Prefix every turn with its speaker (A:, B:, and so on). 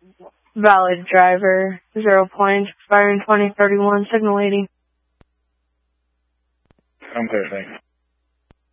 A: Valid driver, 0 points, expiring 2031, signal 80.
B: I'm clear, thanks.